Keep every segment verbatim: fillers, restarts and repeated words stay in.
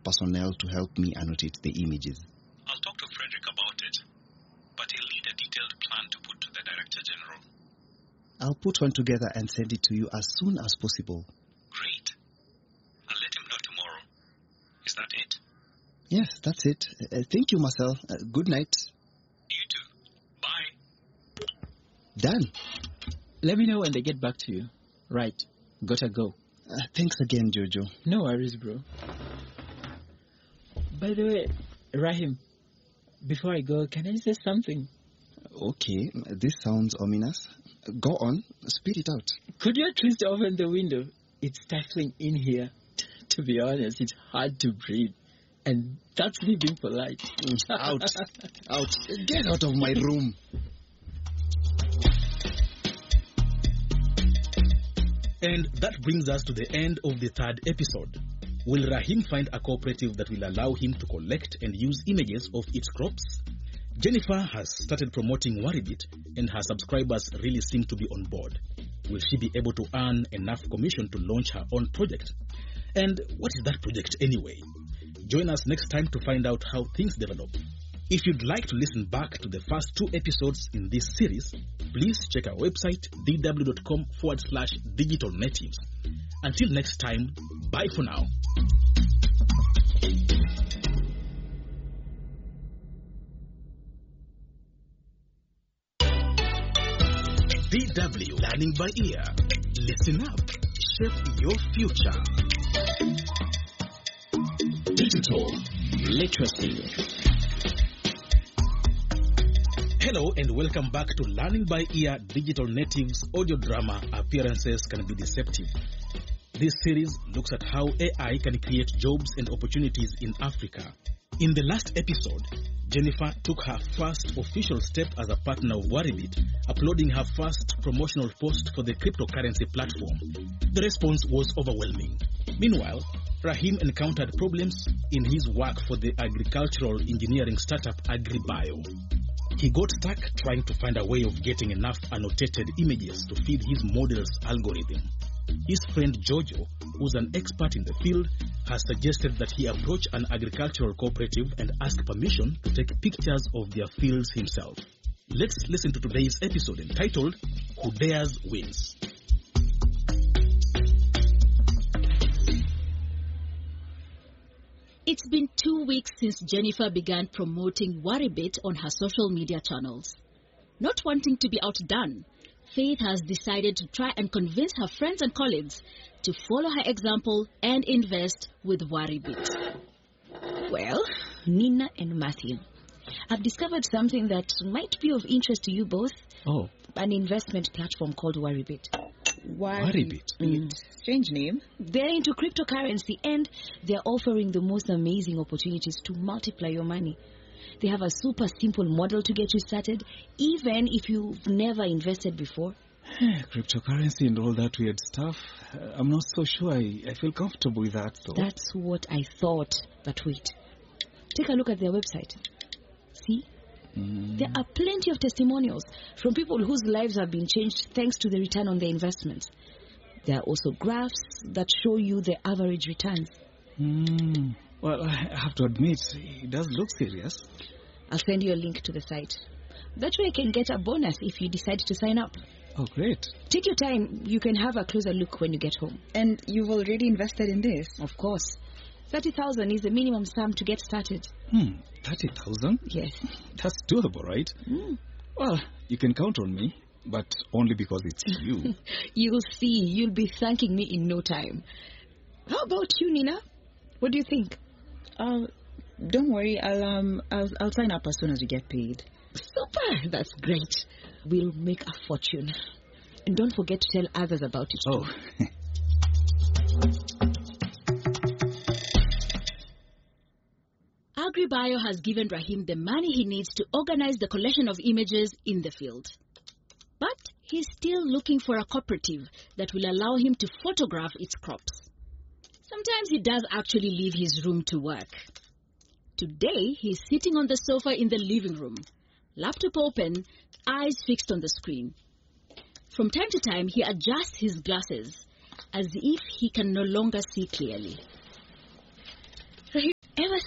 personnel to help me annotate the images. I'll talk to Frederick about it, but he'll need a detailed plan to put to the Director General. I'll put one together and send it to you as soon as possible. Great. I'll let him know tomorrow. Is that it? Yes, that's it. Uh, thank you, Marcel. Uh, good night. You too. Bye. Done. Let me know when they get back to you. Right. Gotta go. Uh, thanks again, Jojo. No worries, bro. By the way, Rahim, before I go, can I say something? Okay, this sounds ominous. Go on, spit it out. Could you at least open the window? It's stifling in here. To be honest, it's hard to breathe. And that's me being polite. Out. Out. Get out of my room. And that brings us to the end of the third episode. Will Rahim find a cooperative that will allow him to collect and use images of its crops? Jennifer has started promoting Woribit, and her subscribers really seem to be on board. Will she be able to earn enough commission to launch her own project? And what is that project anyway? Join us next time to find out how things develop. If you'd like to listen back to the first two episodes in this series, please check our website, dw.com forward slash digital natives. Until next time, bye for now. D W Learning by Ear. Listen up. Shape your future. Digital literacy. Hello and welcome back to Learning by Ear Digital Natives audio drama Appearances Can Be Deceptive. This series looks at how A I can create jobs and opportunities in Africa. In the last episode, Jennifer took her first official step as a partner of Woribit, uploading her first promotional post for the cryptocurrency platform. The response was overwhelming. Meanwhile, Rahim encountered problems in his work for the agricultural engineering startup AgriBio. He got stuck trying to find a way of getting enough annotated images to feed his model's algorithm. His friend Jojo, who's an expert in the field, has suggested that he approach an agricultural cooperative and ask permission to take pictures of their fields himself. Let's listen to today's episode entitled, Who Dares Wins. It's been two weeks since Jennifer began promoting Woribit on her social media channels. Not wanting to be outdone, Faith has decided to try and convince her friends and colleagues to follow her example and invest with Woribit. Well, Nina and Matthew, I've discovered something that might be of interest to you both. Oh. An investment platform called Woribit. Woribit? Mm. Strange name. They're into cryptocurrency and they're offering the most amazing opportunities to multiply your money. They have a super simple model to get you started, even if you've never invested before. Cryptocurrency and all that weird stuff. Uh, I'm not so sure I, I feel comfortable with that, though. That's what I thought. But wait. Take a look at their website. See? Mm. There are plenty of testimonials from people whose lives have been changed thanks to the return on their investments. There are also graphs that show you the average returns. Mm. Well, I have to admit, it does look serious. I'll send you a link to the site. That way you can get a bonus if you decide to sign up. Oh, great. Take your time. You can have a closer look when you get home. And you've already invested in this? Of course. thirty thousand is the minimum sum to get started. Hmm, thirty thousand? Yes. That's doable, right? Mm. Well, you can count on me, but only because it's you. You'll see. You'll be thanking me in no time. How about you, Nina? What do you think? Uh, don't worry. I'll um I'll I'll sign up as soon as we get paid. Super. That's great. We'll make a fortune. And don't forget to tell others about it. Oh. AgriBio has given Rahim the money he needs to organize the collection of images in the field. But he's still looking for a cooperative that will allow him to photograph its crops. Sometimes he does actually leave his room to work. Today, he's sitting on the sofa in the living room, laptop open, eyes fixed on the screen. From time to time, he adjusts his glasses as if he can no longer see clearly.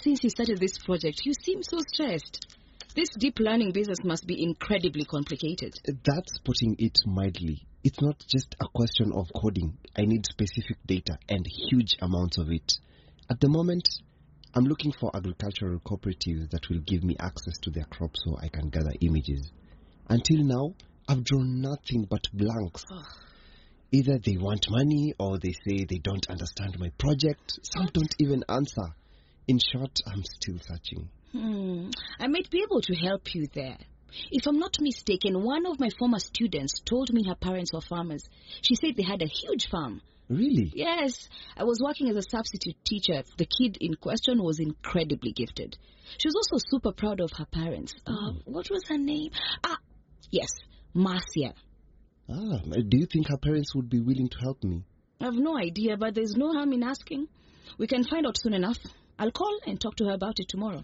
since you started this project, you seem so stressed. This deep learning business must be incredibly complicated. That's putting it mildly. It's not just a question of coding. I need specific data and huge amounts of it. At the moment, I'm looking for agricultural cooperatives that will give me access to their crops so I can gather images. Until now, I've drawn nothing but blanks. Either they want money or they say they don't understand my project. Some don't even answer. In short, I'm still searching. Hmm. I might be able to help you there. If I'm not mistaken, one of my former students told me her parents were farmers. She said they had a huge farm. Really? Yes. I was working as a substitute teacher. The kid in question was incredibly gifted. She was also super proud of her parents. Uh, what was her name? Ah, yes, Marcia. Ah, do you think her parents would be willing to help me? I have no idea, but there's no harm in asking. We can find out soon enough. I'll call and talk to her about it tomorrow.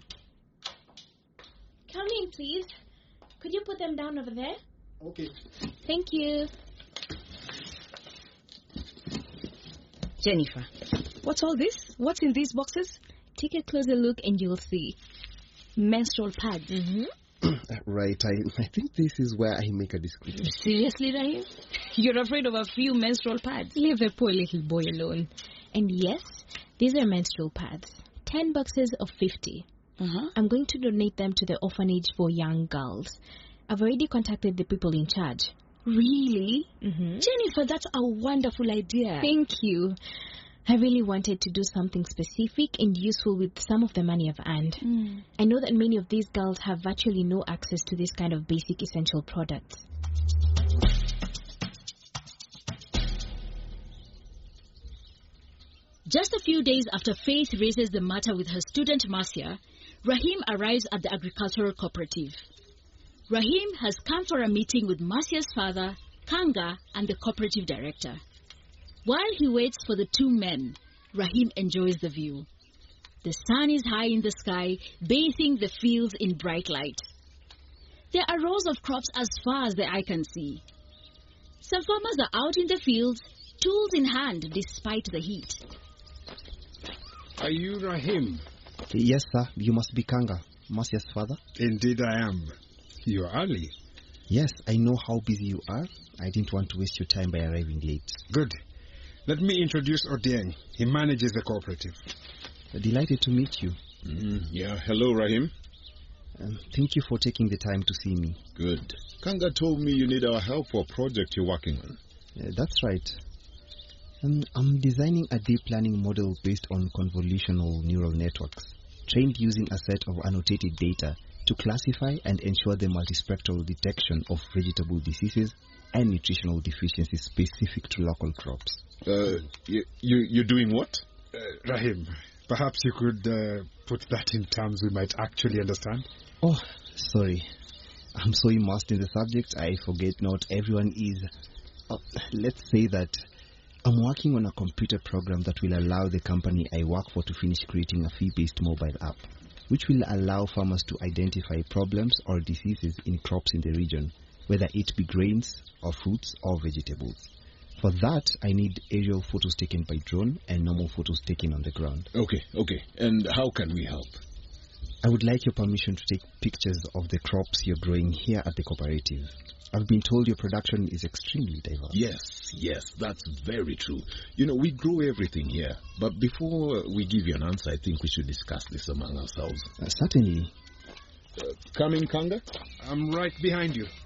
Come in, please. Could you put them down over there? Okay. Thank you. Jennifer, what's all this? What's in these boxes? Take a closer look and you'll see. Menstrual pads. Mm-hmm. Right, I, I think this is where I make a discrepancy. Seriously, Rahim? You're afraid of a few menstrual pads? Leave the poor little boy alone. And yes, these are menstrual pads. Ten boxes of fifty. Uh-huh. I'm going to donate them to the orphanage for young girls. I've already contacted the people in charge. Really? Mm-hmm. Jennifer, that's a wonderful idea. Thank you. I really wanted to do something specific and useful with some of the money I've earned. Mm. I know that many of these girls have virtually no access to this kind of basic essential products. Just a few days after Faith raises the matter with her student Marcia, Rahim arrives at the agricultural cooperative. Rahim has come for a meeting with Marcia's father, Kanga, and the cooperative director. While he waits for the two men, Rahim enjoys the view. The sun is high in the sky, bathing the fields in bright light. There are rows of crops as far as the eye can see. Some farmers are out in the fields, tools in hand despite the heat. Are you Rahim? Yes, sir. You must be Kanga, Marcia's father. Indeed I am. You're early. Yes, I know how busy you are. I didn't want to waste your time by arriving late. Good. Let me introduce Odieng. He manages the cooperative. Delighted to meet you. Mm, yeah, hello, Rahim. Um, thank you for taking the time to see me. Good. Kanga told me you need our help for a project you're working on. Uh, that's right. Um, I'm designing a deep learning model based on convolutional neural networks, trained using a set of annotated data to classify and ensure the multispectral detection of vegetable diseases and nutritional deficiencies specific to local crops. Uh, you, you, you're doing what? Uh, Rahim, perhaps you could uh, put that in terms we might actually understand? Oh, sorry. I'm so immersed in the subject, I forget not everyone is... Uh, let's say that I'm working on a computer program that will allow the company I work for to finish creating a fee-based mobile app, which will allow farmers to identify problems or diseases in crops in the region, whether it be grains or fruits or vegetables. For that, I need aerial photos taken by drone and normal photos taken on the ground. Okay, okay. And how can we help? I would like your permission to take pictures of the crops you're growing here at the cooperative. I've been told your production is extremely diverse. Yes, yes, that's very true. You know, we grow everything here. But before we give you an answer, I think we should discuss this among ourselves. Uh, certainly. Uh, coming, Kanga? I'm right behind you.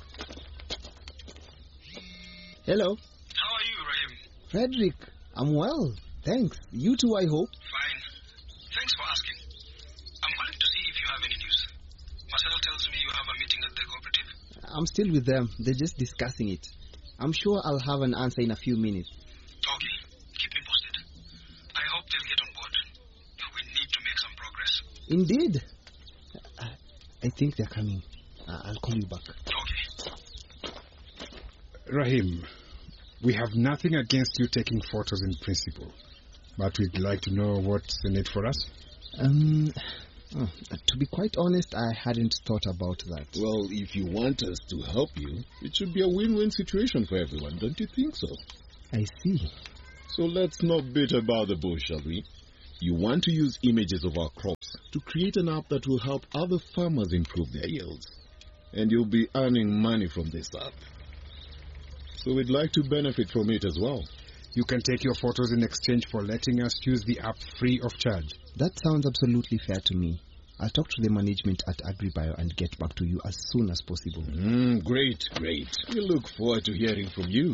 Hello. How are you, Rahim? Frederick, I'm well. Thanks. You too, I hope. Fine. Thanks for asking. I'm calling to see if you have any news. Marcel tells me you have a meeting at the cooperative. I'm still with them. They're just discussing it. I'm sure I'll have an answer in a few minutes. Okay. Keep me posted. I hope they'll get on board. We need to make some progress. Indeed. I think they're coming. I'll call you back. Okay. Rahim, we have nothing against you taking photos in principle, but we'd like to know what's in it for us. Um... Oh, to be quite honest, I hadn't thought about that. Well, if you want us to help you, it should be a win-win situation for everyone, don't you think so? I see. So let's not beat about the bush, shall we? You want to use images of our crops to create an app that will help other farmers improve their yields. And you'll be earning money from this app. So we'd like to benefit from it as well. You can take your photos in exchange for letting us use the app free of charge. That sounds absolutely fair to me. I'll talk to the management at AgriBio and get back to you as soon as possible. Mm, great, great. We look forward to hearing from you.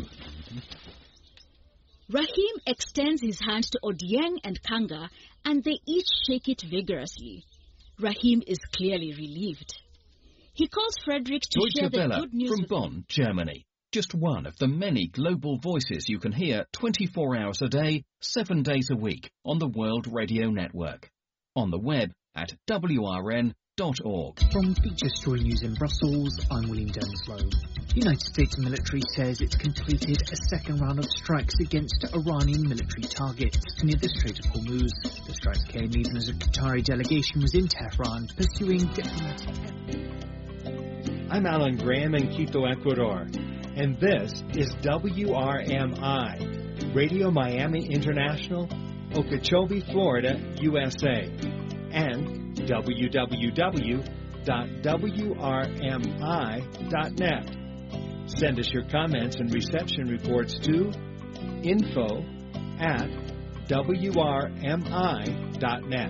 Rahim extends his hand to Odieng and Kanga, and they each shake it vigorously. Rahim is clearly relieved. He calls Frederick to Deutsche share the Welle good news from with Bonn, him. Germany. Just one of the many global voices you can hear twenty-four hours a day, seven days a week on the World Radio Network. On the web at w r n dot org. From Feature Story News in Brussels, I'm William Denslow. The United States military says it's completed a second round of strikes against Iranian military targets near the Strait of Hormuz. The strikes came even as a Qatari delegation was in Tehran pursuing diplomatic efforts. I'm Alan Graham in Quito, Ecuador, and this is W R M I, Radio Miami International, Okeechobee, Florida, U S A, and w w w dot w r m i dot net. Send us your comments and reception reports to info at w r m i dot net.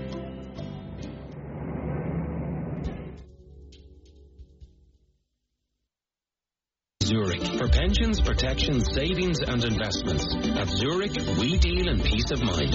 Zurich. For pensions, protection, savings and investments. At Zurich, we deal in peace of mind.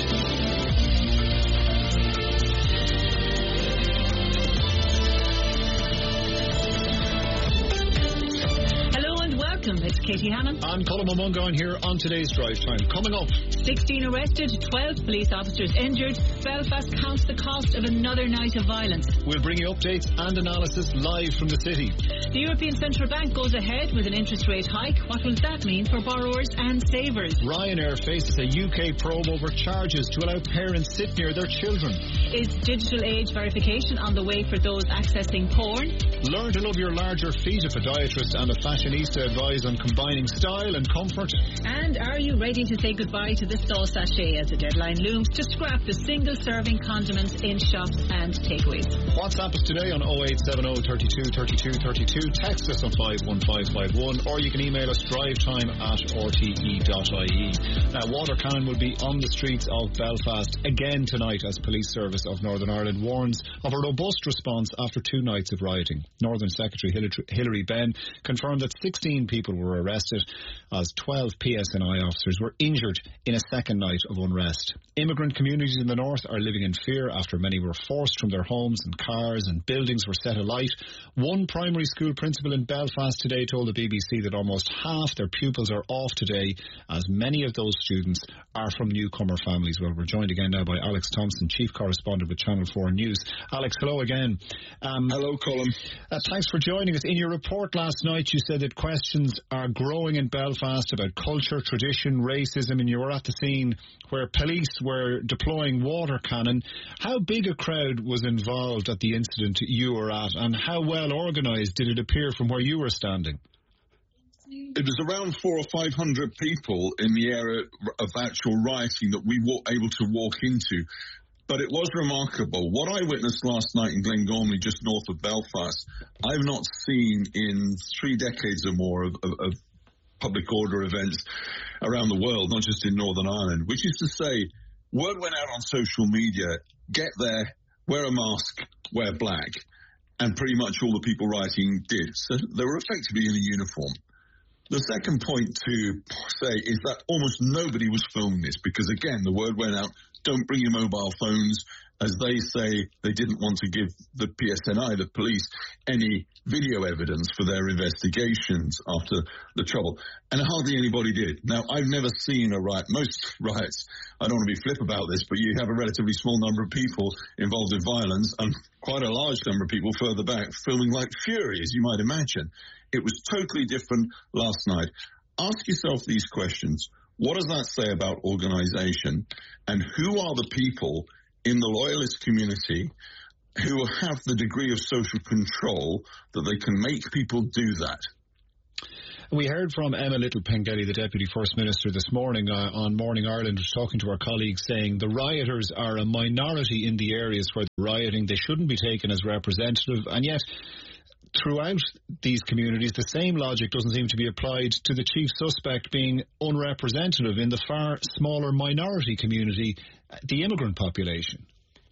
Welcome, it's Katie Hannon. And Colin Mungan here on today's Drive Time. Coming up, sixteen arrested, twelve police officers injured. Belfast counts the cost of another night of violence. We'll bring you updates and analysis live from the city. The European Central Bank goes ahead with an interest rate hike. What will that mean for borrowers and savers? Ryanair faces a U K probe over charges to allow parents sit near their children. Is digital age verification on the way for those accessing porn? Learn to love your larger feet. A podiatrist and a fashionista advise on combining style and comfort. And are you ready to say goodbye to the sauce sachet as the deadline looms to scrap the single-serving condiments in shops and takeaways? WhatsApp us today on oh eight seven oh, thirty-two, thirty-two, thirty-two. Text us on five one five five one, or you can email us drivetime at r t e dot i e. Now, water cannon will be on the streets of Belfast again tonight as Police Service of Northern Ireland warns of a robust response after two nights of rioting. Northern Secretary Hilary Benn confirmed that sixteen people were arrested as twelve P S N I officers were injured in a second night of unrest. Immigrant communities in the north are living in fear after many were forced from their homes and cars and buildings were set alight. One primary school principal in Belfast today told the B B C that almost half their pupils are off today as many of those students are from newcomer families. Well, we're joined again now by Alex Thompson, Chief Correspondent with Channel four News. Alex, hello again. Um, hello, Colin. Uh, thanks for joining us. In your report last night, you said that questions are growing in Belfast about culture, tradition, racism, and you were at the scene where police were deploying water cannon. How big a crowd was involved at the incident you were at, and how well organised did it appear from where you were standing? It was around four or five hundred people in the area of actual rioting that we were able to walk into. But it was remarkable. What I witnessed last night in Glengormley, just north of Belfast, I've not seen in three decades or more of, of, of public order events around the world, not just in Northern Ireland, which is to say, word went out on social media, get there, wear a mask, wear black, and pretty much all the people rioting did. So they were effectively in a uniform. The second point to say is that almost nobody was filming this because, again, the word went out, don't bring your mobile phones, as they say they didn't want to give the P S N I, the police, any video evidence for their investigations after the trouble. And hardly anybody did. Now, I've never seen a riot. Most riots, I don't want to be flip about this, but you have a relatively small number of people involved in violence and quite a large number of people further back filming like fury, as you might imagine. It was totally different last night. Ask yourself these questions. What does that say about organisation? And who are the people in the loyalist community who have the degree of social control that they can make people do that? We heard from Emma Little-Pengelly, the Deputy First Minister, this morning uh, on Morning Ireland, talking to our colleagues, saying the rioters are a minority in the areas where they're rioting. They shouldn't be taken as representative, and yet throughout these communities, the same logic doesn't seem to be applied to the chief suspect being unrepresentative in the far smaller minority community, the immigrant population.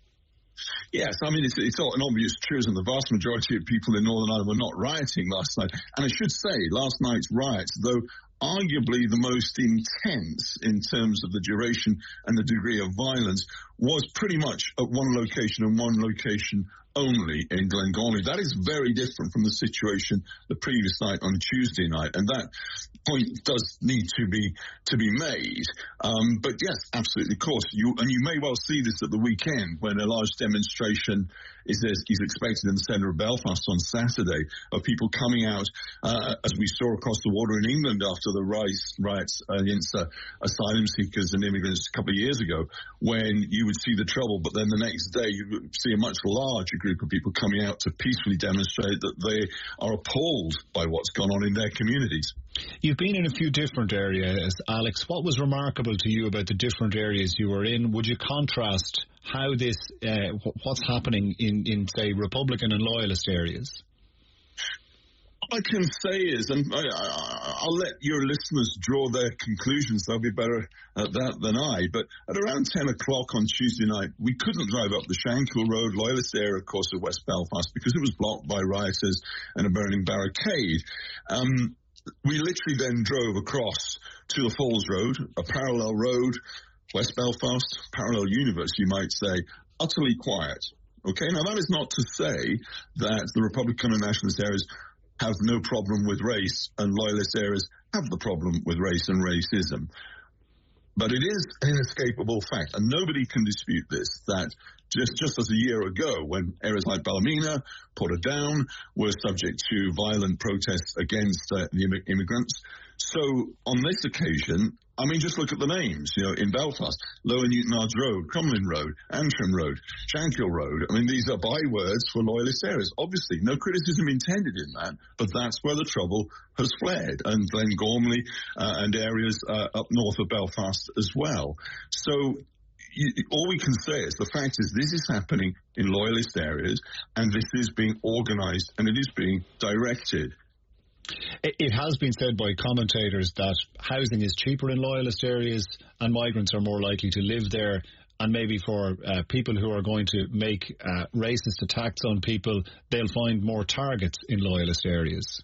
Yes, I mean, it's, it's all an obvious truism. The vast majority of people in Northern Ireland were not rioting last night. And I should say, last night's riots, though arguably the most intense in terms of the duration and the degree of violence, was pretty much at one location and one location only in Glengormley. That is very different from the situation the previous night on Tuesday night, and that point does need to be to be made. Um, but yes, absolutely, of course, you and you may well see this at the weekend when a large demonstration is is expected in the centre of Belfast on Saturday of people coming out, uh, as we saw across the water in England after the riots, riots against uh, asylum seekers and immigrants a couple of years ago, when you would see the trouble, but then the next day you would see a much larger group of people coming out to peacefully demonstrate that they are appalled by what's gone on in their communities. You've been in a few different areas, Alex. What was remarkable to you about the different areas you were in? Would you contrast how this, uh, what's happening in, in, say, Republican and Loyalist areas? All I can say is, and I, I, I'll let your listeners draw their conclusions, they'll be better at that than I, but at around ten o'clock on Tuesday night, we couldn't drive up the Shankill Road, Loyalist area, of course, of West Belfast, because it was blocked by rioters and a burning barricade. Um, we literally then drove across to the Falls Road, a parallel road, West Belfast, parallel universe, you might say, utterly quiet. Okay, now that is not to say that the Republican and Nationalist areas have no problem with race and Loyalist areas have the problem with race and racism. But it is an inescapable fact, and nobody can dispute this, that just, just as a year ago, when areas like Ballymena, Portadown were subject to violent protests against uh, the imm- immigrants, so on this occasion, I mean, just look at the names, you know, in Belfast, Lower Newtonards Road, Crumlin Road, Antrim Road, Shankill Road. I mean, these are bywords for Loyalist areas. Obviously, no criticism intended in that, but that's where the trouble has fled, and Glengormley uh, and areas uh, up north of Belfast as well. So you, all we can say is the fact is this is happening in Loyalist areas, and this is being organised, and it is being directed. It has been said by commentators that housing is cheaper in Loyalist areas and migrants are more likely to live there, and maybe for uh, people who are going to make uh, racist attacks on people, they'll find more targets in Loyalist areas.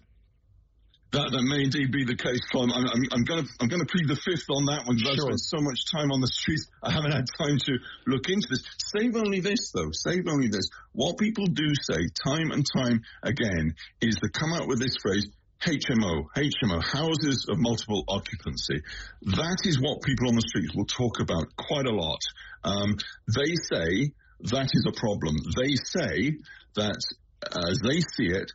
That, that may indeed be the case, Colin. I'm, I'm, I'm going to I'm going to plead the fifth on that one because Sure. I've spent so much time on the streets. I haven't had time to look into this. Save only this, though. Save only this. What people do say time and time again is they come out with this phrase, H M O, H M O, houses of multiple occupancy. That is what people on the streets will talk about quite a lot. Um, they say that is a problem. They say that, as they see it,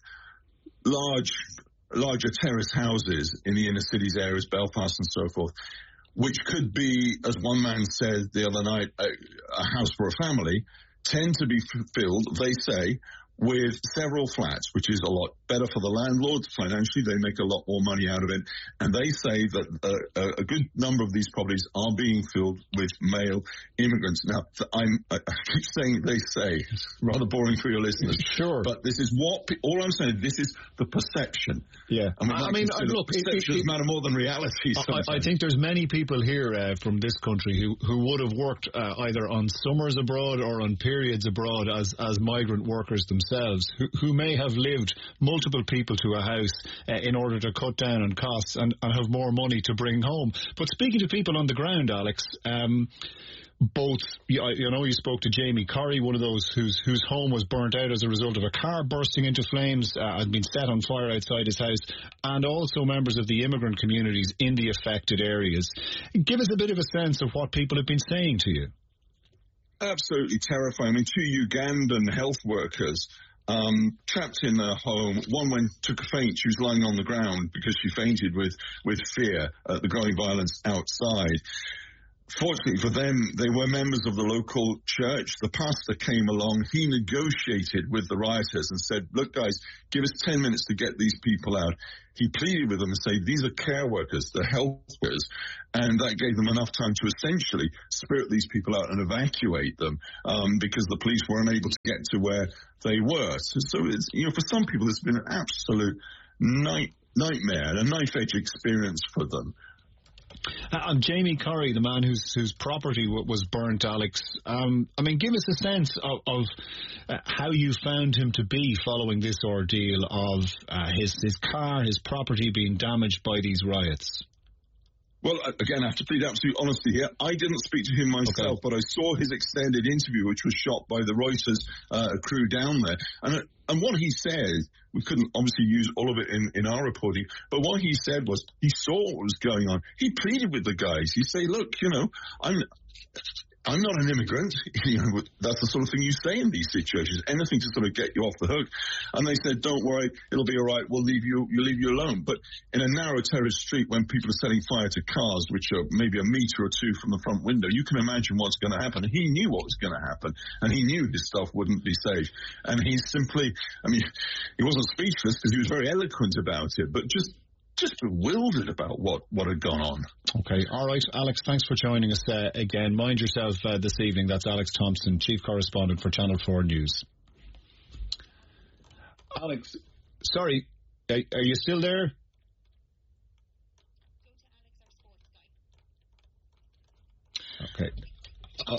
large, larger terrace houses in the inner cities areas, Belfast and so forth, which could be, as one man said the other night, a, a house for a family, tend to be f- filled, they say, with several flats, which is a lot better for the landlords financially. They make a lot more money out of it. And they say that uh, a good number of these properties are being filled with male immigrants. Now, I'm, I keep saying they say. It's rather boring for your listeners. Sure. But this is what, all I'm saying, this is the perception. Yeah. I mean, I mean look, perceptions it, it, matter more than reality. I, I think there's many people here uh, from this country who, who would have worked uh, either on summers abroad or on periods abroad as, as migrant workers themselves, who, who may have lived multiple people to a house uh, in order to cut down on costs and, and have more money to bring home. But speaking to people on the ground, Alex, um, both, you, you know, you spoke to Jamie Corrie, one of those whose whose home was burnt out as a result of a car bursting into flames, uh, had been set on fire outside his house, and also members of the immigrant communities in the affected areas. Give us a bit of a sense of what people have been saying to you. Absolutely terrifying. I mean, two Ugandan health workers um, trapped in their home. One went took a faint. She was lying on the ground because she fainted with, with fear at the growing violence outside. Fortunately for them, they were members of the local church. The pastor came along. He negotiated with the rioters and said, look, guys, give us ten minutes to get these people out. He pleaded with them and said, these are care workers, they're health workers, and that gave them enough time to essentially spirit these people out and evacuate them um, because the police weren't able to get to where they were. So, so it's, you know, for some people, it's been an absolute night, nightmare and a knife-edge experience for them. Uh, and Jamie Curry, the man whose whose property w- was burnt, Alex, um, I mean, give us a sense of, of uh, how you found him to be following this ordeal of uh, his, his car, his property being damaged by these riots. Well, again, I have to plead absolute honesty here. I didn't speak to him myself, okay. but I saw his extended interview, which was shot by the Reuters uh, crew down there. And and what he said, we couldn't obviously use all of it in, in our reporting, but what he said was he saw what was going on. He pleaded with the guys. He said, look, you know, I'm... I'm not an immigrant. You know, that's the sort of thing you say in these situations. Anything to sort of get you off the hook. And they said, don't worry, it'll be all right. We'll leave you, we'll leave you alone. But in a narrow terrace street when people are setting fire to cars, which are maybe a metre or two from the front window, you can imagine what's going to happen. And he knew what was going to happen. And he knew his stuff wouldn't be safe. And he simply, I mean, he wasn't speechless because he was very eloquent about it, but just just bewildered about what, what had gone on. Okay, all right, Alex, thanks for joining us uh, again. Mind yourself uh, this evening. That's Alex Thompson, Chief Correspondent for Channel four News. Alex, sorry, are, are you still there? Okay. Uh,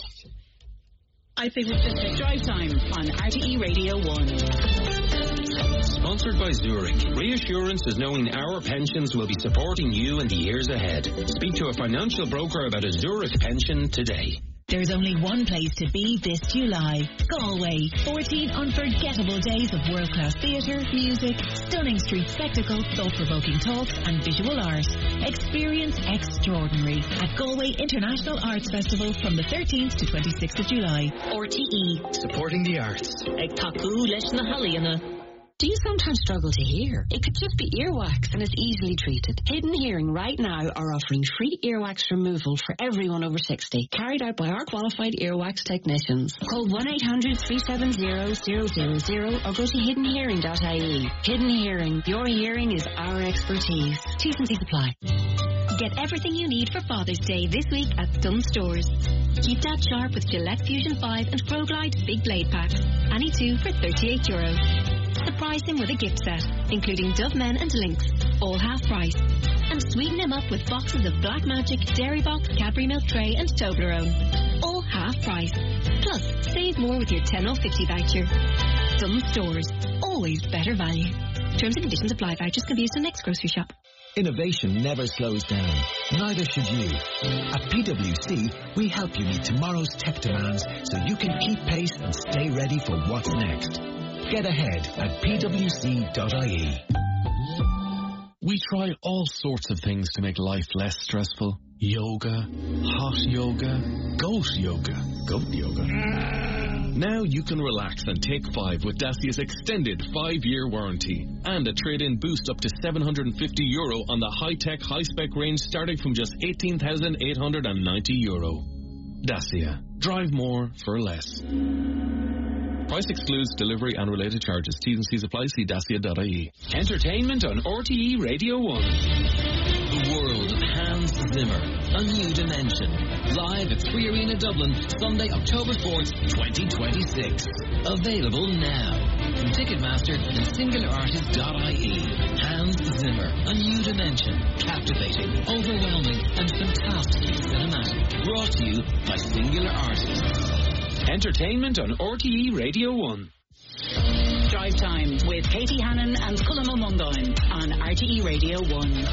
I think it's just a drive time on R T E Radio one. Sponsored by Zurich. Reassurance is knowing our pensions will be supporting you in the years ahead. Speak to a financial broker about a Zurich pension today. There's only one place to be this July. Galway. fourteen unforgettable days of world-class theatre, music, stunning street spectacle, thought-provoking talks and visual art. Experience extraordinary at Galway International Arts Festival from the thirteenth to twenty-sixth of July. R T E. Supporting the arts. Ag taku leis na haliana. Do you sometimes struggle to hear? It could just be earwax and is easily treated. Hidden Hearing right now are offering free earwax removal for everyone over sixty, carried out by our qualified earwax technicians. Call one eight hundred, three seven zero, zero zero zero or go to hidden hearing dot I E. Hidden Hearing. Your hearing is our expertise. T's and C's apply. Get everything you need for Father's Day this week at Dunn Stores. Keep that sharp with Gillette Fusion five and ProGlide Big Blade Packs. Any two for thirty-eight euro. Surprise him with a gift set, including Dove Men and Lynx, all half price. And sweeten him up with boxes of Black Magic, Dairy Box, Cadbury Milk Tray and Toblerone, all half price. Plus, save more with your ten off fifty voucher. Dunn Stores, always better value. Terms and conditions apply. Vouchers can be used in the next grocery shop. Innovation never slows down. Neither should you. At P W C, we help you meet tomorrow's tech demands so you can keep pace and stay ready for what's next. Get ahead at P W C dot I E. We try all sorts of things to make life less stressful. Yoga, hot yoga, goat yoga, goat yoga. Now you can relax and take five with Dacia's extended five-year warranty and a trade-in boost up to seven hundred fifty euro on the high-tech, high-spec range starting from just eighteen thousand eight hundred ninety euro. Dacia. Drive more for less. Price excludes delivery and related charges. T's and C's apply. See Dacia dot I E. Entertainment on R T E Radio one. The world of Hans Zimmer, A New Dimension. Live at Three Arena Dublin, Sunday, October fourth, twenty twenty-six. Available now. From Ticketmaster and singular artist dot I E. Hans Zimmer, A New Dimension. Captivating, overwhelming, and fantastically cinematic. Brought to you by Singular Artists. Entertainment on R T E Radio one. Drive Time with Katie Hannon and Colm O'Mundoyne on R T E Radio one.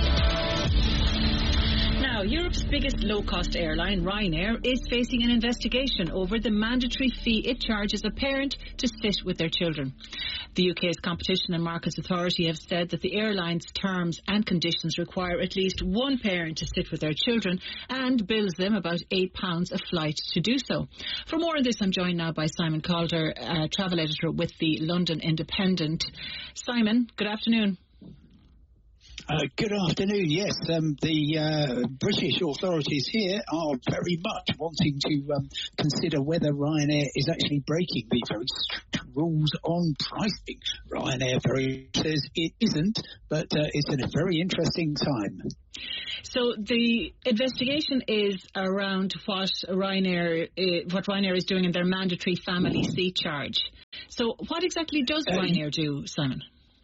Now, Europe's biggest low-cost airline, Ryanair, is facing an investigation over the mandatory fee it charges a parent to sit with their children. The U K's Competition and Markets Authority have said that the airline's terms and conditions require at least one parent to sit with their children and bills them about eight pounds a flight to do so. For more on this, I'm joined now by Simon Calder, uh, travel editor with the London Independent. Simon, good afternoon. Uh, good afternoon. Yes, um, the uh, British authorities here are very much wanting to um, consider whether Ryanair is actually breaking the very strict rules on pricing. Ryanair very says it isn't, but uh, it's in a very interesting time. So the investigation is around what Ryanair, uh, what Ryanair is doing in their mandatory family seat charge. So what exactly does uh, Ryanair do, Simon?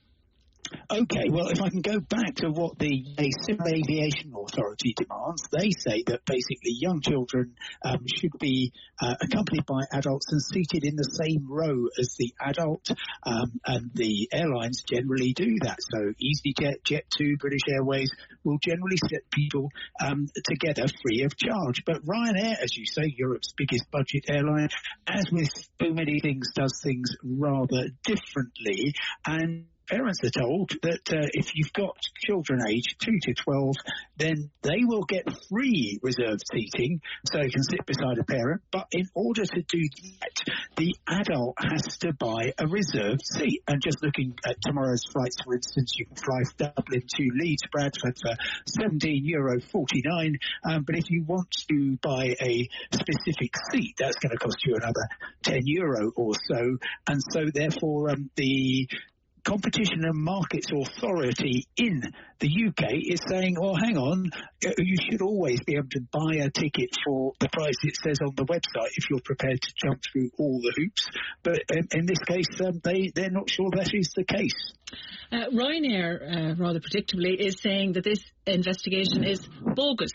Okay, well, if I can go back to what the Civil Aviation Authority demands, they say that basically young children um, should be uh, accompanied by adults and seated in the same row as the adult, um, and the airlines generally do that. So EasyJet, Jet two, British Airways will generally set people um, together free of charge. But Ryanair, as you say, Europe's biggest budget airline, as with so many things, does things rather differently. And parents are told that uh, if you've got children aged two to twelve, then they will get free reserved seating, so you can sit beside a parent. But in order to do that, the adult has to buy a reserved seat. And just looking at tomorrow's flights, for instance, you can fly Dublin to Leeds, Bradford for seventeen euro forty-nine. Um, but if you want to buy a specific seat, that's going to cost you another ten euro or so. And so, therefore, um, the Competition and Markets Authority in the U K is saying, oh, hang on, you should always be able to buy a ticket for the price it says on the website if you're prepared to jump through all the hoops. But in, in this case, um, they, they're not sure that is the case. Uh, Ryanair, uh, rather predictably, is saying that this investigation is bogus.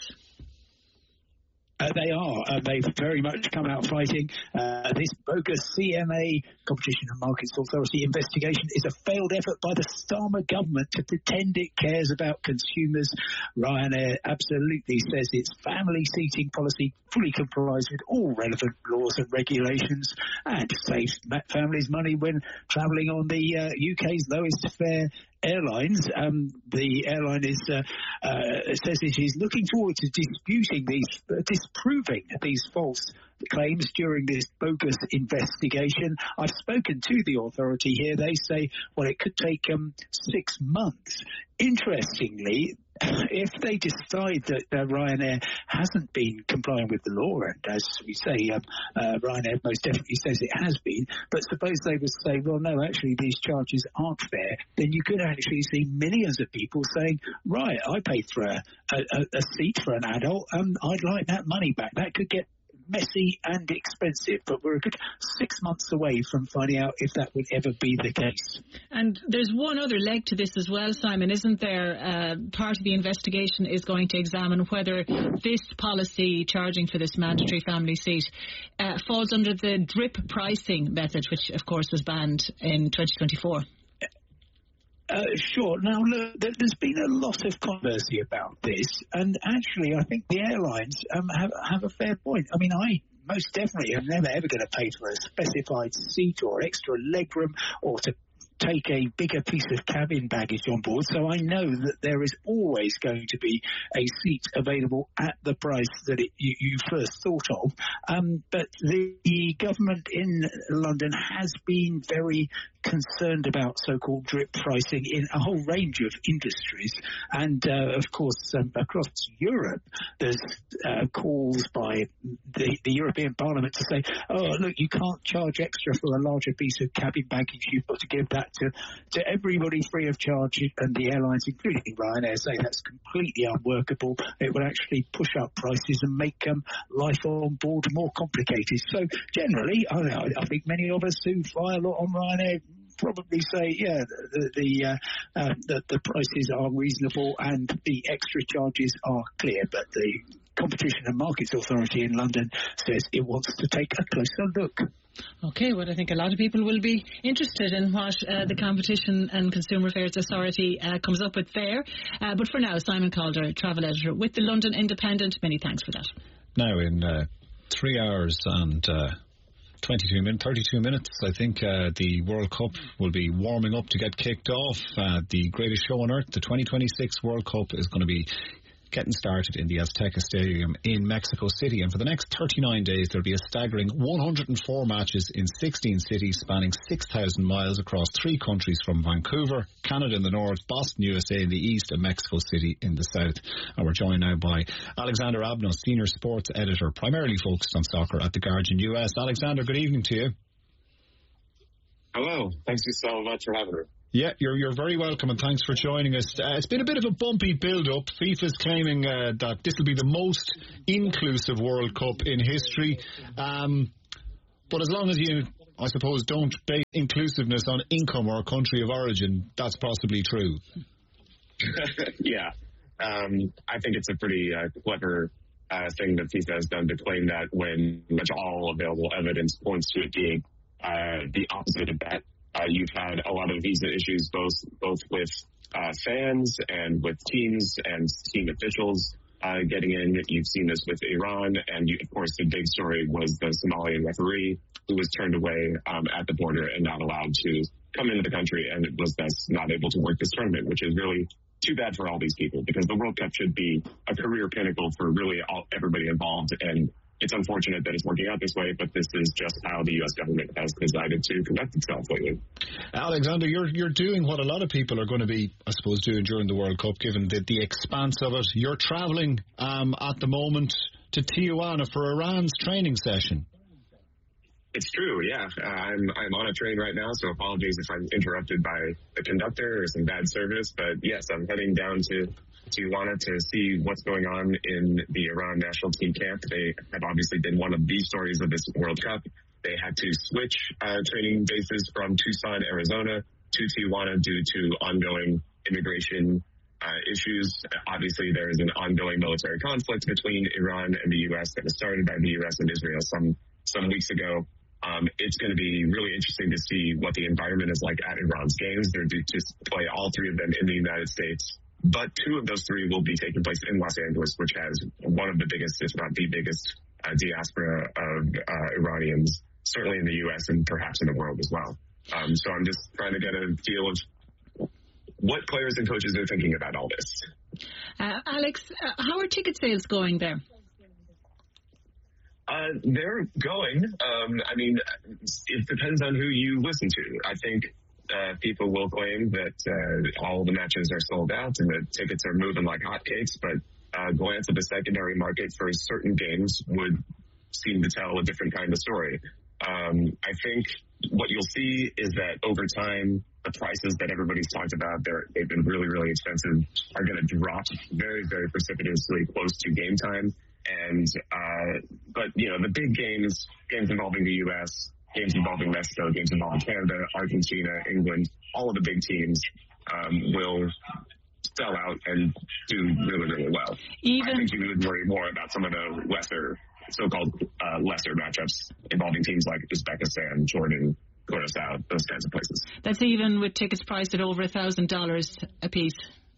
Uh, they are. Uh, they've very much come out fighting. Uh, this bogus C M A, Competition and Markets Authority investigation, is a failed effort by the Starmer government to pretend it cares about consumers. Ryanair absolutely says its family seating policy fully complies with all relevant laws and regulations and saves families money when travelling on the uh, U K's lowest fare airlines. Um, the airline is uh, uh, says it is looking forward to disputing these, uh, disproving these false claims during this bogus investigation. I've spoken to the authority here. They say, well, it could take um, six months. Interestingly, if they decide that uh, Ryanair hasn't been complying with the law, and as we say, um, uh, Ryanair most definitely says it has been, but suppose they would say, well, no, actually these charges aren't fair, then you could actually see millions of people saying, right, I paid for a, a, a seat for an adult, um, I'd like that money back. That could get messy and expensive, but we're a good six months away from finding out if that would ever be the case. And there's one other leg to this as well, Simon, isn't there? Uh, part of the investigation is going to examine whether this policy, charging for this mandatory family seat, uh, falls under the drip pricing method, which of course was banned in twenty twenty-four. Uh, sure. Now, look, there's been a lot of controversy about this, and actually, I think the airlines um, have, have a fair point. I mean, I most definitely am never ever going to pay for a specified seat or extra legroom or to take a bigger piece of cabin baggage on board, so I know that there is always going to be a seat available at the price that it, you, you first thought of. Um, but the, the government in London has been very concerned about so-called drip pricing in a whole range of industries. And, uh, of course, um, across Europe, there's uh, calls by the, the European Parliament to say, oh, look, you can't charge extra for a larger piece of cabin baggage. You've got to give that to, to everybody free of charge. And the airlines, including Ryanair, say that's completely unworkable. It would actually push up prices and make um, life on board more complicated. So generally, I, I think many of us who fly a lot on Ryanair probably say, yeah, the the, uh, uh, the the prices are reasonable and the extra charges are clear. But the Competition and Markets Authority in London says it wants to take a closer look. Okay, well, I think a lot of people will be interested in what uh, the Competition and Consumer Affairs Authority uh, comes up with there. Uh, but for now, Simon Calder, travel editor with the London Independent, many thanks for that. Now, in uh, three hours and uh, twenty-two minutes, thirty-two minutes, I think uh, the World Cup will be warming up to get kicked off. Uh, the greatest show on earth, the twenty twenty-six World Cup, is going to be getting started in the Azteca Stadium in Mexico City. And for the next thirty-nine days, there'll be a staggering one hundred four matches in sixteen cities spanning six thousand miles across three countries from Vancouver, Canada in the north, Boston, U S A in the east, and Mexico City in the south. And we're joined now by Alexander Abnos, Senior Sports Editor, primarily focused on soccer at The Guardian U S. Alexander, good evening to you. Hello. Thanks so much for having me. Yeah, you're you're very welcome, and thanks for joining us. Uh, it's been a bit of a bumpy build-up. FIFA's claiming uh, that this will be the most inclusive World Cup in history. Um, but as long as you, I suppose, don't base inclusiveness on income or country of origin, that's possibly true. Yeah. Um, I think it's a pretty uh, clever uh, thing that FIFA has done to claim that when much all available evidence points to it being uh, the opposite of that. Uh, you've had a lot of visa issues, both both with uh, fans and with teams and team officials uh, getting in. You've seen this with Iran, and you, of course, the big story was the Somalian referee who was turned away um, at the border and not allowed to come into the country, and was thus not able to work this tournament, which is really too bad for all these people, because the World Cup should be a career pinnacle for really all, everybody involved. And it's unfortunate that it's working out this way, but this is just how the U S government has decided to conduct itself lately. Alexander, you're you're doing what a lot of people are going to be, I suppose, doing during the World Cup, given the, the expanse of it. You're travelling um, at the moment to Tijuana for Iran's training session. It's true, yeah. Uh, I'm I'm on a train right now, so apologies if I'm interrupted by the conductor or some bad service. But yes, I'm heading down to Tijuana to see what's going on in the Iran national team camp. They have obviously been one of the stories of this World Cup. They had to switch uh, training bases from Tucson, Arizona to Tijuana due to ongoing immigration uh, issues. Obviously, there is an ongoing military conflict between Iran and the U S that was started by the U S and Israel some some weeks ago. Um, it's going to be really interesting to see what the environment is like at Iran's games. They're due to play all three of them in the United States, but two of those three will be taking place in Los Angeles, which has one of the biggest, if not the biggest, uh, diaspora of uh, Iranians, certainly in the U S and perhaps in the world as well. Um, so I'm just trying to get a feel of what players and coaches are thinking about all this. Uh, Alex, uh, how are ticket sales going there? Uh, they're going. Um, I mean, it depends on who you listen to. I think uh, people will claim that uh, all the matches are sold out and the tickets are moving like hotcakes, but a glance at the secondary market for certain games would seem to tell a different kind of story. Um, I think what you'll see is that over time, the prices that everybody's talked about, they're, they've been really, really expensive, are going to drop very, very precipitously close to game time. And, uh, but, you know, the big games, games involving the U S, games involving Mexico, games involving Canada, Argentina, England, all of the big teams, um, will sell out and do really, really well. Even I think you would worry more about some of the lesser, so-called, uh, lesser matchups involving teams like Uzbekistan, Jordan, Curacao, those kinds of places. That's even with tickets priced at over a thousand dollars a piece.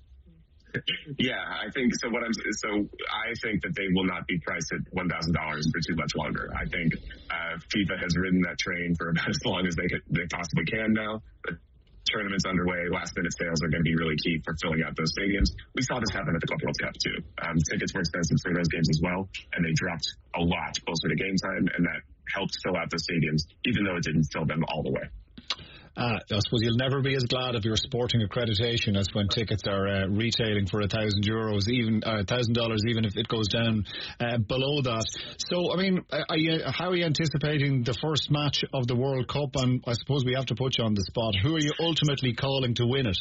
Yeah, I think so. What I'm so I think that they will not be priced at one thousand dollars for too much longer. I think uh, FIFA has ridden that train for about as long as they could, they possibly can now. The tournament's underway. Last minute sales are going to be really key for filling out those stadiums. We saw this happen at the Club World Cup too. Um, tickets were expensive for those games as well, and they dropped a lot closer to game time, and that helped fill out the stadiums, even though it didn't fill them all the way. Uh, I suppose you'll never be as glad of your sporting accreditation as when tickets are uh, retailing for a thousand euros, even a uh, thousand dollars, even if it goes down uh, below that. So, I mean, are you, how are you anticipating the first match of the World Cup? And I suppose we have to put you on the spot. Who are you ultimately calling to win it?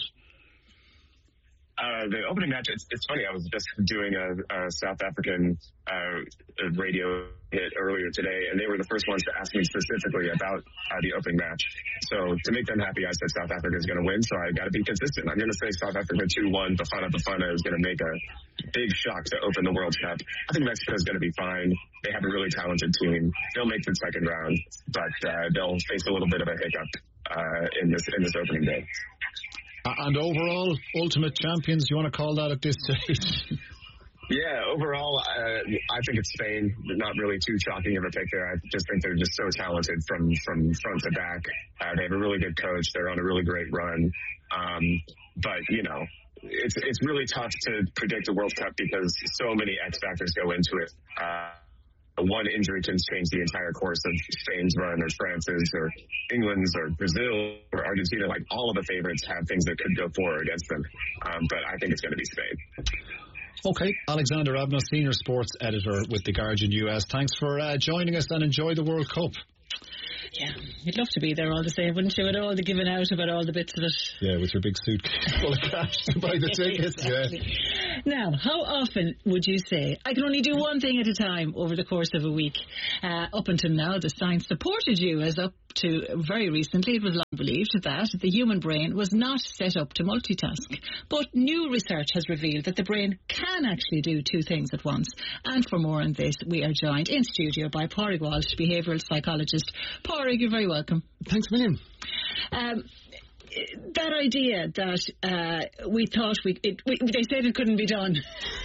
Uh, the opening match, it's, it's funny, I was just doing a, a South African uh, radio hit earlier today, and they were the first ones to ask me specifically about uh, the opening match. So to make them happy, I said South Africa is going to win, so I got to be consistent. I'm going to say South Africa two one, Bafana Bafana is going to make a big shock to open the World Cup. I think Mexico is going to be fine. They have a really talented team. They'll make the second round, but uh, they'll face a little bit of a hiccup uh, in this in this opening day. Uh, and overall, ultimate champions, you want to call that at this stage? Yeah, overall, uh, I think it's Spain. Not really too shocking of a pick there. I just think they're just so talented from, from front to back. Uh, they have a really good coach. They're on a really great run. Um, but, you know, it's it's really tough to predict the World Cup because so many X factors go into it. Uh, one injury can change the entire course of Spain's run or France's or England's or Brazil or Argentina. Like, all of the favorites have things that could go for or against them. Um, but I think it's going to be Spain. Okay, Alexander Abno, Senior Sports Editor with The Guardian U S. Thanks for uh, joining us and enjoy the World Cup. Yeah, you'd love to be there all the same, wouldn't you, with all the giving out about all the bits of it? Yeah, with your big suitcase full of cash to buy the tickets. Exactly. Yeah. Now, how often would you say, I can only do one thing at a time over the course of a week? Uh, up until now, the science supported you, as up to very recently, it was long believed that the human brain was not set up to multitask. But new research has revealed that the brain can actually do two things at once. And for more on this, we are joined in studio by Pádraig Walsh, behavioural psychologist. Pádraig, you're very welcome. Thanks a million. Um, that idea that uh, we thought we, it, we, they said it couldn't be done,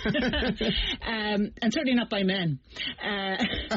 um, and certainly not by men. Uh,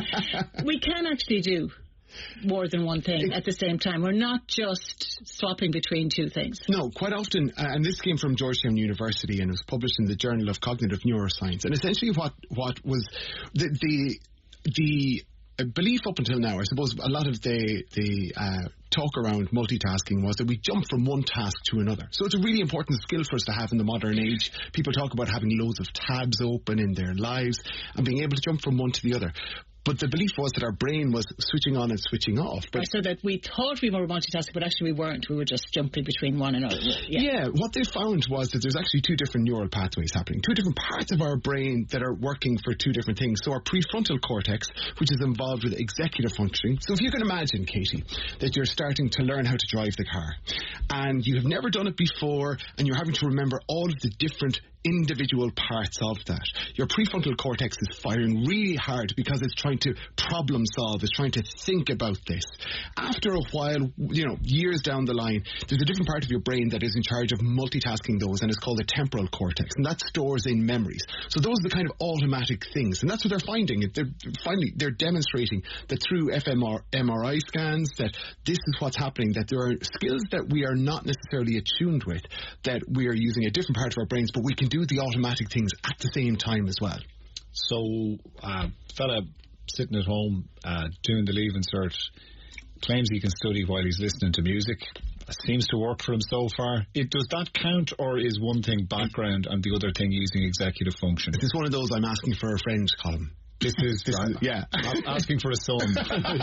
we can actually do more than one thing at the same time. We're not just swapping between two things. No, quite often, uh, and this came from Georgetown University and it was published in the Journal of Cognitive Neuroscience. And essentially what, what was the the, the belief up until now, I suppose a lot of the, the uh, talk around multitasking was that we jump from one task to another. So it's a really important skill for us to have in the modern age. People talk about having loads of tabs open in their lives and being able to jump from one to the other. But the belief was that our brain was switching on and switching off. But right, so that we thought we were multitasking, but actually we weren't. We were just jumping between one and another. Yeah. yeah, what they found was that there's actually two different neural pathways happening, two different parts of our brain that are working for two different things. So our prefrontal cortex, which is involved with executive functioning. So if you can imagine, Katie, that you're starting to learn how to drive the car, and you have never done it before, and you're having to remember all of the different individual parts of that. Your prefrontal cortex is firing really hard because it's trying to problem solve, it's trying to think about this. After a while, you know, years down the line, there's a different part of your brain that is in charge of multitasking those, and it's called the temporal cortex, and that stores in memories. So those are the kind of automatic things, and that's what they're finding. They're finally, they're demonstrating that through f M R I scans that this is what's happening, that there are skills that we are not necessarily attuned with, that we are using a different part of our brains, but we can do the automatic things at the same time as well. So, uh, fella sitting at home uh, doing the Leaving Cert claims he can study while he's listening to music. Seems to work for him so far. It, does that count, or is one thing background and the other thing using executive function? This is one of those I'm asking for a friend column. This is, this right. is yeah. I'm asking for a son.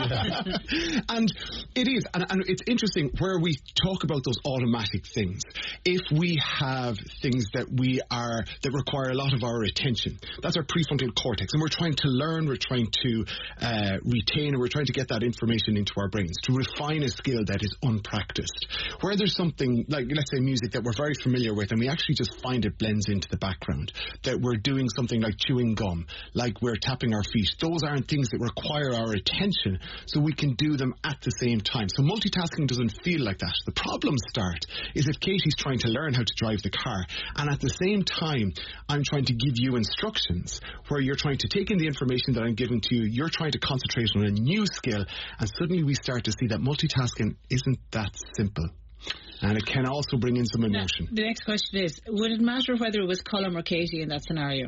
yeah. And it is, and, and it's interesting where we talk about those automatic things. If we have things that we are, that require a lot of our attention, that's our prefrontal cortex, and we're trying to learn, we're trying to uh, retain, and we're trying to get that information into our brains, to refine a skill that is unpracticed. Where there's something, like, let's say music that we're very familiar with, and we actually just find it blends into the background, that we're doing something like chewing gum, like we're tapping our feet. Those aren't things that require our attention, so we can do them at the same time. So multitasking doesn't feel like that. The problems start is if Katie's trying to learn how to drive the car, and at the same time I'm trying to give you instructions where you're trying to take in the information that I'm giving to you, you're trying to concentrate on a new skill, and suddenly we start to see that multitasking isn't that simple. And it can also bring in some emotion. Now, the next question is, would it matter whether it was Colm or Katie in that scenario?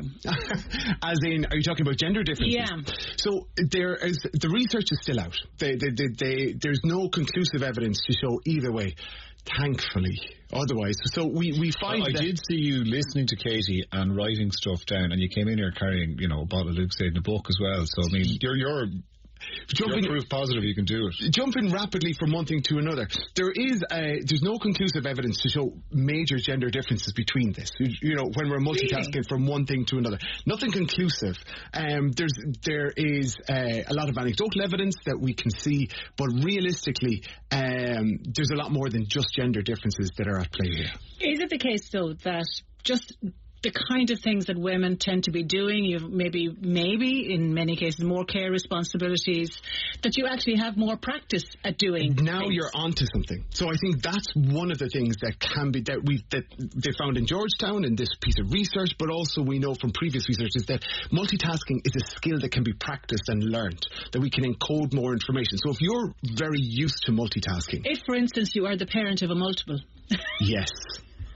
As in, are you talking about gender differences? Yeah. So there is, the research is still out. They, they, they, they, there's no conclusive evidence to show either way, thankfully. Otherwise, so we, we find well, I that... did see you listening to Katie and writing stuff down, and you came in here carrying, you know, a bottle of Lucozade in a book as well. So, I mean, you're... you're Jumping, You're proof positive you can do it. Jumping rapidly from one thing to another. There is a, there's no conclusive evidence to show major gender differences between this. You, you know, when we're multitasking really? from one thing to another. Nothing conclusive. Um, there's there is a, a lot of anecdotal evidence that we can see, but realistically, um, there's a lot more than just gender differences that are at play here. Is it the case, though, that just the kind of things that women tend to be doing, you maybe, maybe in many cases, more care responsibilities, that you actually have more practice at doing? Now things. You're onto something. So I think that's one of the things that can be, that we that they found in Georgetown in this piece of research, but also we know from previous research is that multitasking is a skill that can be practiced and learned, that we can encode more information. So if you're very used to multitasking. If, for instance, you are the parent of a multiple. Yes.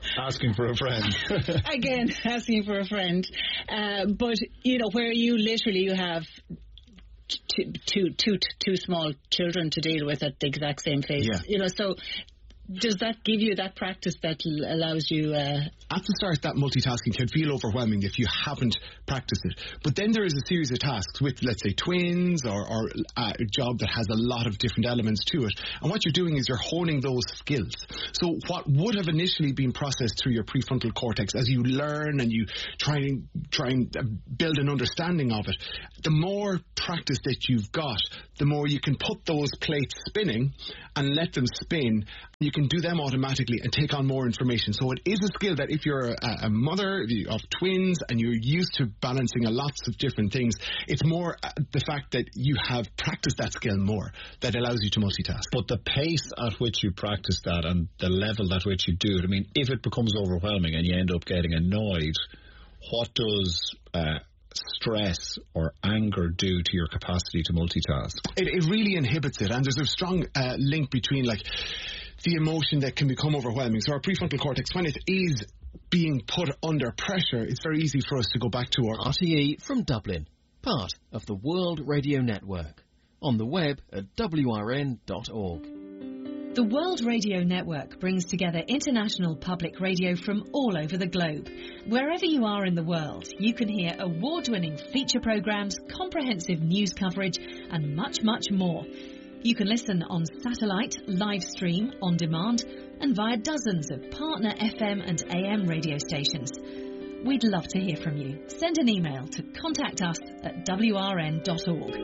Asking for a friend. Again, asking for a friend. Uh, but, you know, where you literally you have two, two, two, two small children to deal with at the exact same phase. Yeah. You know, so does that give you that practice that l- allows you... Uh, At the start, that multitasking can feel overwhelming if you haven't practiced it. But then there is a series of tasks with, let's say, twins or, or a job that has a lot of different elements to it. And what you're doing is you're honing those skills. So what would have initially been processed through your prefrontal cortex as you learn and you try and, try and build an understanding of it, the more practice that you've got, the more you can put those plates spinning and let them spin. You can do them automatically and take on more information. So it is a skill that if you're a, a mother of twins and you're used to balancing a lots of different things, it's more the fact that you have practiced that skill more that allows you to multitask. But the pace at which you practice that and the level at which you do it, I mean, if it becomes overwhelming and you end up getting annoyed, what does... Uh, stress or anger do to your capacity to multitask? It, it really inhibits it, and there's a strong uh, link between like the emotion that can become overwhelming. So our prefrontal cortex, when it is being put under pressure, it's very easy for us to go back to our R T E from Dublin, part of the World Radio Network, on the web at w r n dot org. The World Radio Network brings together international public radio from all over the globe. Wherever you are in the world, you can hear award-winning feature programmes, comprehensive news coverage and much, much more. You can listen on satellite, live stream, on demand and via dozens of partner F M and A M radio stations. We'd love to hear from you. Send an email to contact us at w r n dot org.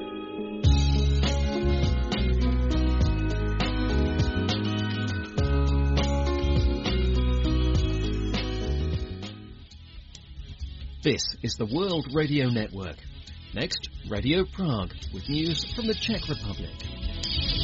This is the World Radio Network. Next, Radio Prague, with news from the Czech Republic.